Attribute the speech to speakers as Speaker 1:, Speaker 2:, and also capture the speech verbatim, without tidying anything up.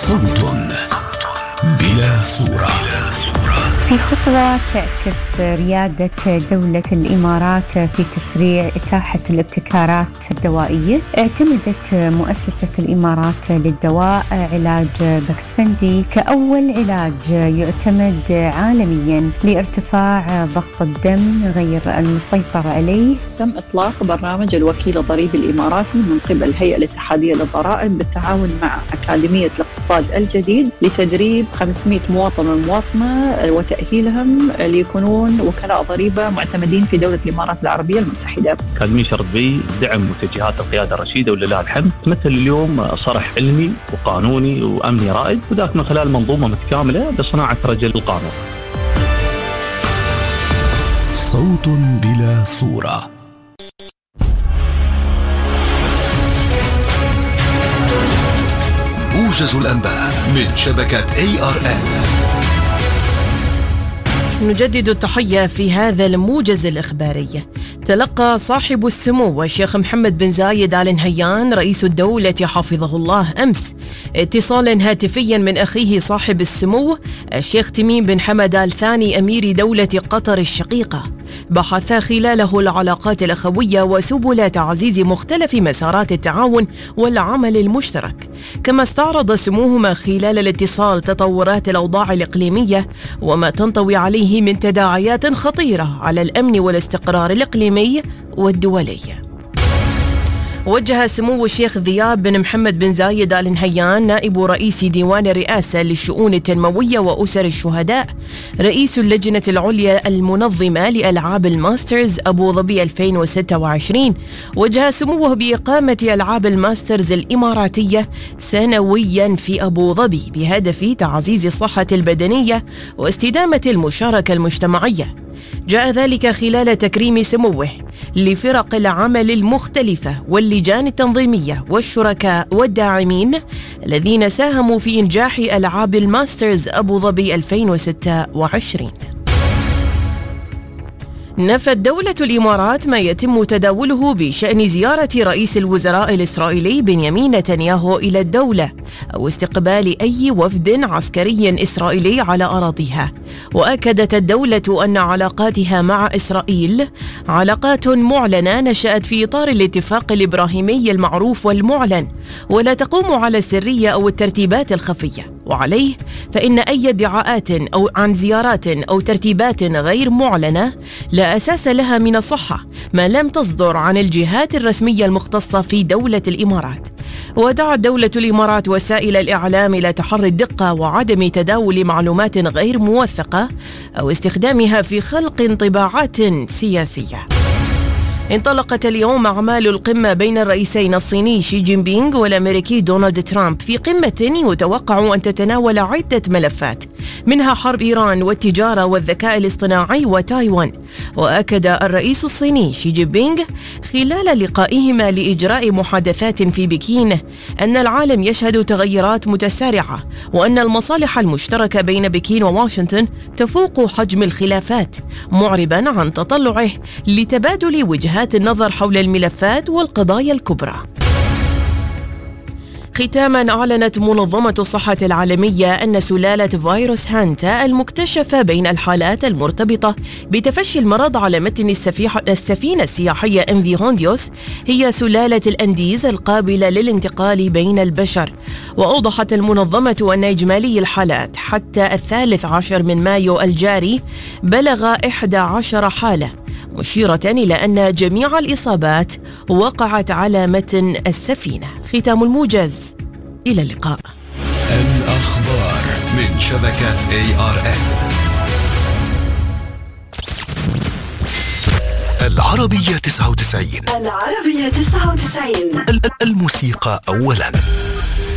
Speaker 1: صوت بلا صورة.
Speaker 2: في خطوة تعكس ريادة دولة الإمارات في تسريع إتاحة الابتكارات الدوائية، اعتمدت مؤسسة الإمارات للدواء علاج باكسفندي كأول علاج يعتمد عالميا لارتفاع ضغط الدم غير المسيطر عليه.
Speaker 3: تم إطلاق برنامج الوكيل الضريبي الإماراتي من قبل الهيئة الاتحادية للضرائب بالتعاون مع أكاديمية الاقتصاد الجديد لتدريب خمسمائة مواطن ومواطنة وتأهيلهم ليكونون وكلاء ضريبة معتمدين في دولة الإمارات العربية المتحدة.
Speaker 4: أكاديمية شرط بي دعم متجهات القيادة الرشيدة ولله الحمد، تمثل اليوم صرح علمي وقانوني وأمني رائد، وذاك من خلال منظومة متكاملة لصناعة رجل القانون.
Speaker 1: صوت بلا صورة. موجز الأنباء من شبكة إيه آر إن.
Speaker 5: نجدد التحية في هذا الموجز الإخباري. تلقى صاحب السمو الشيخ محمد بن زايد آل نهيان رئيس الدولة حفظه الله أمس اتصالا هاتفيا من أخيه صاحب السمو الشيخ تميم بن حمد آل ثاني أمير دولة قطر الشقيقة، بحث خلاله العلاقات الأخوية وسبل تعزيز مختلف مسارات التعاون والعمل المشترك. كما استعرض سموهما خلال الاتصال تطورات الأوضاع الإقليمية وما تنطوي عليه من تداعيات خطيرة على الأمن والاستقرار الإقليمي والدولي. وجه سمو الشيخ ذياب بن محمد بن زايد آل نهيان نائب رئيس ديوان الرئاسة للشؤون التنموية وأسر الشهداء رئيس اللجنة العليا المنظمة لألعاب الماسترز أبو ظبي ألفين وستة وعشرين، وجه سموه بإقامة ألعاب الماسترز الإماراتية سنويا في أبو ظبي بهدف تعزيز الصحة البدنية واستدامة المشاركة المجتمعية. جاء ذلك خلال تكريم سموه لفرق العمل المختلفة واللجان التنظيمية والشركاء والداعمين الذين ساهموا في إنجاح ألعاب الماسترز أبو ظبي ألفين وستة وعشرين. نفت دولة الإمارات ما يتم تداوله بشأن زيارة رئيس الوزراء الإسرائيلي بنيامين نتنياهو إلى الدولة أو استقبال أي وفد عسكري إسرائيلي على أراضيها. وأكدت الدولة أن علاقاتها مع إسرائيل علاقات معلنة نشأت في إطار الاتفاق الإبراهيمي المعروف والمعلن، ولا تقوم على السرية أو الترتيبات الخفية، وعليه فإن أي ادعاءات أو عن زيارات أو ترتيبات غير معلنة لا أساس لها من الصحة ما لم تصدر عن الجهات الرسمية المختصة في دولة الإمارات. ودعت دولة الإمارات وسائل الإعلام إلى تحري الدقة وعدم تداول معلومات غير موثقة أو استخدامها في خلق انطباعات سياسية. انطلقت اليوم أعمال القمة بين الرئيسين الصيني شي جين بينغ والأمريكي دونالد ترامب في قمة يتوقع أن تتناول عدة ملفات منها حرب إيران والتجارة والذكاء الاصطناعي وتايوان. وأكد الرئيس الصيني شي جين بينغ خلال لقائهما لإجراء محادثات في بكين أن العالم يشهد تغيرات متسارعة وأن المصالح المشتركة بين بكين وواشنطن تفوق حجم الخلافات، معربا عن تطلعه لتبادل وجهات النظر حول الملفات والقضايا الكبرى. ختاما، أعلنت منظمة الصحة العالمية أن سلالة فيروس هانتا المكتشفة بين الحالات المرتبطة بتفشي المرض على متن السفينة السياحية انفيرونديوس هي سلالة الأنديز القابلة للانتقال بين البشر. وأوضحت المنظمة أن إجمالي الحالات حتى الثالث عشر من مايو الجاري بلغ إحدى عشرة حالة، مشيرة إلى أن جميع الإصابات وقعت على متن السفينة. ختام الموجز، إلى اللقاء.
Speaker 1: الأخبار من شبكة إيه آر إن. العربية تسعة وتسعين.
Speaker 6: العربية تسعة وتسعين.
Speaker 1: الموسيقى أولاً.